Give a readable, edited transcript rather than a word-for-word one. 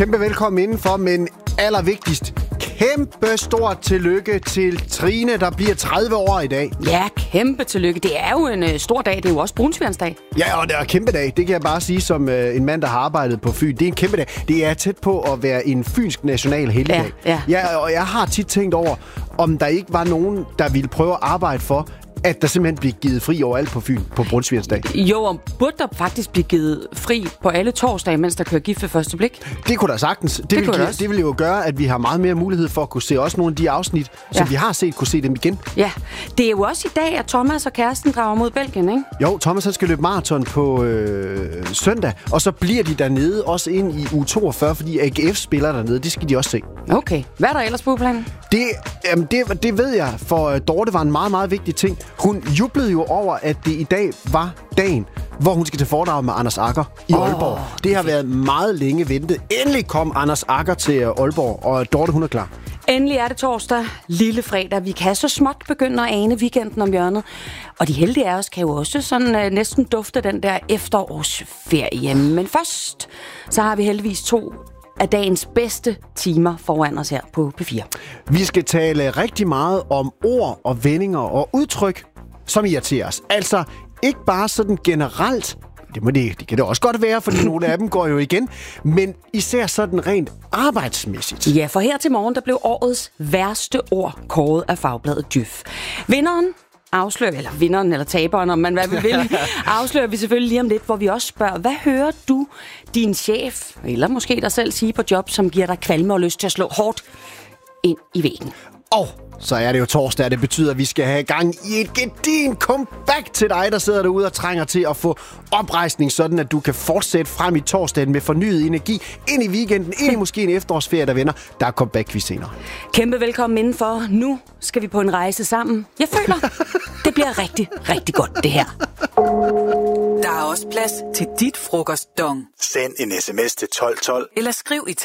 Kæmpe velkommen indenfor, men allervigtigst, kæmpe stort tillykke til Trine, der bliver 30 år i dag. Ja, kæmpe tillykke. Det er jo en stor dag. Det er jo også Brunsvigernsdag. Ja, og det er en kæmpe dag. Det kan jeg bare sige som en mand, der har arbejdet på Fyn. Det er en kæmpe dag. Det er tæt på at være en fynsk national helligdag. Ja, og jeg har tit tænkt over, om der ikke var nogen, der ville prøve at arbejde for, at der simpelthen bliver givet fri overalt på Fyn på Brunsvigernsdag. Jo, og burde der faktisk blive givet fri på alle torsdage, mens der kører gift ved første blik? Det kunne der sagtens. Det vil jo gøre, at vi har meget mere mulighed for at kunne se også nogle af de afsnit, som vi har set, kunne se dem igen. Ja, det er jo også i dag, at Thomas og kæresten drager mod Belgien, ikke? Jo, Thomas han skal løbe maraton på søndag, og så bliver de dernede også ind i uge 42, fordi AGF spiller dernede. Det skal de også se. Okay. Hvad er der ellers på planen? Det ved jeg, for Dorte var en meget, meget vigtig ting. Hun jublede jo over, at det i dag var dagen, hvor hun skal til foredrag med Anders Agger i Aalborg. Det har været meget længe ventet. Endelig kom Anders Agger til Aalborg, og Dorte, hun er klar. Endelig er det torsdag, lille fredag. Vi kan så småt begynde at ane weekenden om hjørnet. Og de heldige af os kan jo også sådan næsten dufte den der efterårsferie. Men først, så har vi heldigvis 2 af dagens bedste timer foran os her på P4. Vi skal tale rigtig meget om ord og vendinger og udtryk, som irriterer os. Altså ikke bare sådan generelt. Det kan det også godt være, fordi nogle af dem går jo igen. Men især sådan rent arbejdsmæssigt. Ja, for her til morgen, der blev årets værste ord kåret af fagbladet Djøf. Vinderen eller taberen, om man hvad vi vil, afslører vi selvfølgelig lige om lidt, hvor vi også spørger, hvad hører du din chef, eller måske dig selv sige på job, som giver dig kvalme og lyst til at slå hårdt ind i væggen? Og så er det jo torsdag, og det betyder, at vi skal have gang i et gedin comeback til dig, der sidder derude og trænger til at få oprejsning, sådan at du kan fortsætte frem i torsdagen med fornyet energi ind i weekenden, ind i måske en efterårsferie, der vender. Der er comeback-quiz senere. Kæmpe velkommen indenfor. Nu skal vi på en rejse sammen. Jeg føler, det bliver rigtig, rigtig godt, det her. Der er også plads til dit frokostdong. Send en sms til 1212. Eller skriv i